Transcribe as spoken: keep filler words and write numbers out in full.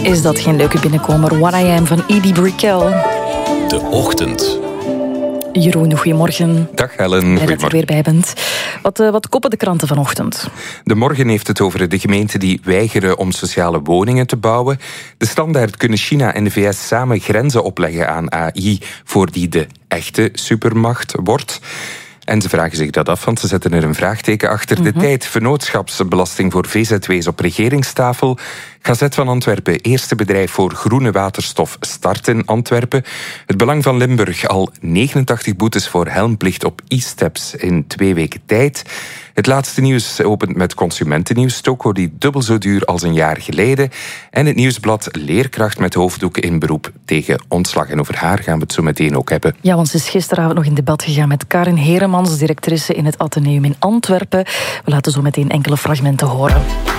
Is dat geen leuke binnenkomer? What I Am van Edie Brickell. De Ochtend. Jeroen, goedemorgen. Dag Helen, Blij dat je er goedemorgen. weer bij bent. Wat, uh, wat koppen de kranten vanochtend? De Morgen heeft het over de gemeenten die weigeren om sociale woningen te bouwen. De Standaard kunnen China en de V S samen grenzen opleggen aan A I voor die de echte supermacht wordt. En ze vragen zich dat af, want ze zetten er een vraagteken achter. Mm-hmm. De Tijd, vennootschapsbelasting voor V Z W's op regeringstafel. Gazet van Antwerpen, eerste bedrijf voor groene waterstof start in Antwerpen. Het Belang van Limburg, al negenentachtig boetes voor helmplicht op e-steps in twee weken tijd. Het laatste nieuws opent met consumentennieuws. Toko die dubbel zo duur als een jaar geleden. En het nieuwsblad Leerkracht met hoofddoek in beroep tegen ontslag. En over haar gaan we het zo meteen ook hebben. Ja, want ze is gisteravond nog in debat gegaan met Karin Heremans, directrice in het Atheneum in Antwerpen. We laten zo meteen enkele fragmenten horen.